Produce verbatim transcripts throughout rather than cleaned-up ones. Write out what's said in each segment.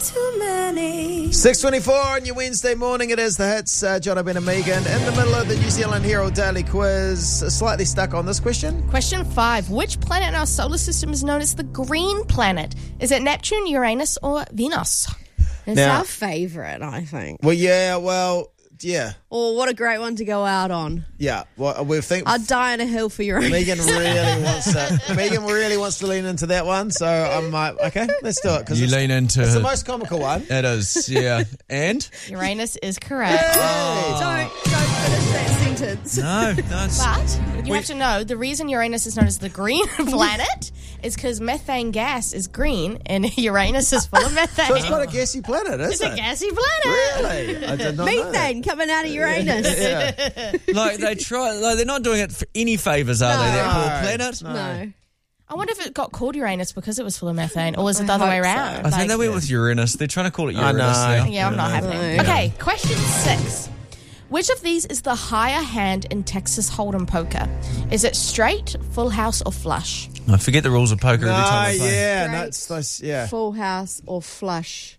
too many. six twenty-four on your Wednesday morning. It is the hits. Uh, John O'Brien and Megan in the middle of the New Zealand Herald Daily Quiz. Slightly stuck on this question. Question five. Which planet in our solar system is known as the green planet? Is it Neptune, Uranus, or Venus? It's Now- our favourite, I think. Well, yeah, well, yeah, Oh, what a great one to go out on. yeah. Well, we think I'd die on a hill for your own. Megan really wants to. Megan really wants to lean into that one. So I'm like, okay, let's do it because You it's, lean into it's the it. most comical one. It is, yeah. And? Uranus is correct. Hey! Don't, don't finish that sentence. No, no. It's, But you have to know the reason Uranus is known as the green planet is because methane gas is green and Uranus is full of methane. So it's not a gassy planet, is It's it? a gassy planet. Really? I did not know that. Methane coming out of Uranus. Yeah. like, they try, like, they're not doing it for any favours, are they, that poor No. planet? No. No. I wonder if it got called Uranus because it was full of methane, or was it the I other way hope so. around? I think Like- they went with Uranus. They're trying to call it I Uranus know. now. Yeah, I'm not happening. No. Okay, question six. Which of these is the higher hand in Texas Hold'em poker? Is it straight, full house, or flush? I forget the rules of poker every No, time I play. yeah, no, Straight. it's, it's yeah. Full house or flush?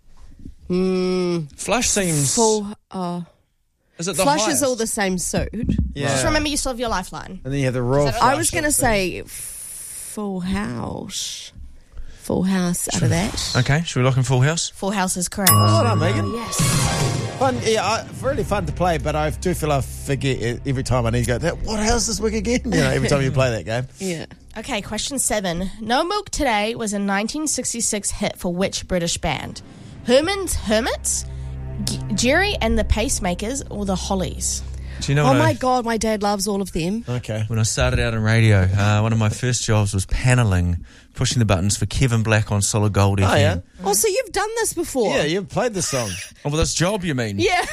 Mm, Flush seems... full. Uh, Is it the flush highest? is all the same suit. Yeah. Just remember you still have your lifeline. And then you have the raw. I was going to say f- full house. Full house out of that. Okay, should we lock in Full House? Full house is correct. Well done, Megan. Yes. Fun, yeah, I, really fun to play, but I do feel I forget it every time I need to go. That what house this week again? You know, every time you play that game. Yeah. Okay, question seven. No Milk Today was a nineteen sixty-six hit for which British band? Herman's Hermits, G- Jerry and the Pacemakers, or the Hollies? Do you know Oh what I- my God, my dad loves all of them. Okay. When I started out in radio, uh, one of my first jobs was panelling, pushing the buttons for Kevin Black on Solid Gold F M. Oh yeah. Oh, so you've done this before? Yeah, you've played this song. Oh, well, this job, you mean? Yeah.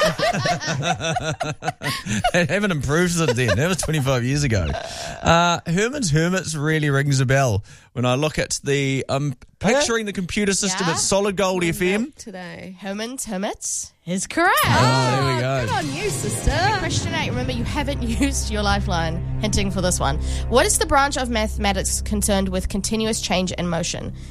They haven't improved since then. That was twenty-five years ago. Uh, Herman's Hermits really rings a bell. When I look at the, I'm picturing the computer system Yeah? at Solid Gold F M. Today. Herman's Hermits is correct. Oh, there we go. Good on you, sister. Question eight. Remember, you haven't used your lifeline. Hinting for this one. What is the branch of mathematics concerned with continuous change and motion?